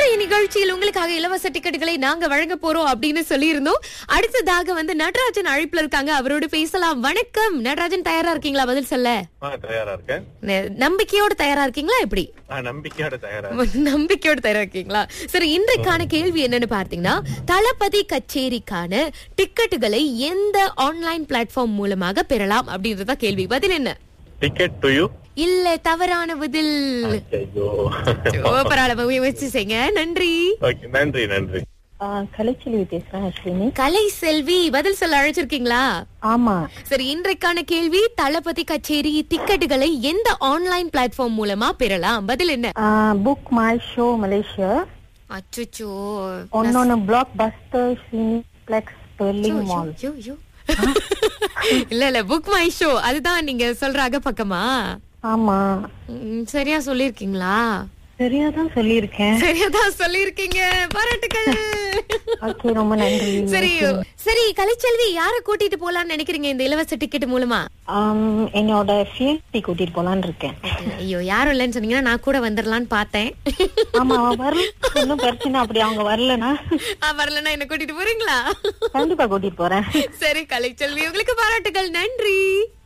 இன்றைய நிகழ்ச்சியில் உங்களுக்காக இலவச டிக்கெட்டுகளை நாங்க வழங்க போறோம் அப்படின்னு சொல்லியிருந்தோம். அடுத்ததாக நடராஜன் அழைப்புல இருக்காங்க, அவரோடு பேசலாம். வணக்கம் நடராஜன், தயாரா இருக்கீங்களா பதில் சொல்ல? தயாரா இருக்கேன். நம்பிக்கையோட தயாரா இருக்கீங்களா? எப்படி நம்பிக்கையோட தயாரா நம்பிக்கையோட தயாரா இருக்கீங்களா? சரி, இன்றைக்கான கேள்வி என்னன்னு பார்த்தீங்கன்னா, தளபதி கச்சேரிக்கான டிக்கெட்டுகளை எந்த ஆன்லைன் பிளாட்ஃபார்ம் மூலமாக பெறலாம் அப்படின்றதா கேள்வி. பதில் என்ன? Ticket to you. இல்ல, தவறான பதில். பரவாயில்ல, முயற்சி செய்யுங்க. நன்றி. நன்றி நன்றி. கலைச்செல்வி பேசுறேன். அஸ்வினி. கலை செல்வி, பதில் சொல்ல அழைச்சிருக்கீங்களா? ஆமா. சரி, இன்றைக்கான கேள்வி, தளபதி கச்சேரி டிக்கெட்டுகளை எந்த ஆன்லைன் பிளாட்ஃபார்ம் மூலமா பெறலாம்? பதில் என்ன? Book my show Malaysia. அச்சோ, ஒன்னொன்னு பிளாக் பஸ்டர் சினிப்ளெக்ஸ் பெர்லிங் மால். இல்ல புக் மை ஷோ, அதுதான் நீங்க சொல்ற அகப்பக்கமா? ஆமா. சரியா சொல்லிருக்கீங்களா? சரியாதான் சொல்லிருக்கீங்க. பாராட்டுகள். ரொம்ப நன்றி. சரி கலைச்செல்வி, யார கூட்டிட்டு போலான்னு நினைக்கிறீங்க இந்த இலவச டிக்கெட் மூலமா? என்னோட ஃபியன்சி கூட்டிட்டு போலான்னு இருக்கேன். ஐயோ, யாரும் இல்லன்னு சொன்னீங்கன்னா நான் கூட வந்துடலான்னு பார்த்தேன். ஆமா, ஒன்னும் பிரச்சனை. அப்படி அவங்க வரலனா என்ன கூட்டிட்டு போறீங்களா? கண்டிப்பா கூட்டிட்டு போறேன். சரி கலைச்செல்வி, உங்களுக்கு பாராட்டுகள். நன்றி.